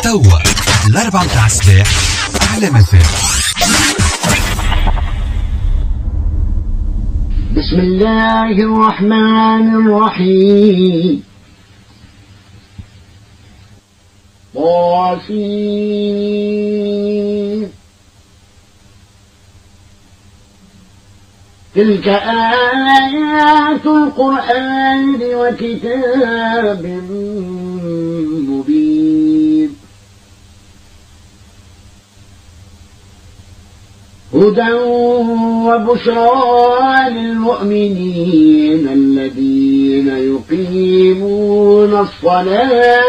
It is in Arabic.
توا 4 متاع الصباح على مساء. بسم الله الرحمن الرحيم. طاسين. تلك آيات القرآن وكتاب مبين. هدى وبشرى للمؤمنين الذين يقيمون الصلاة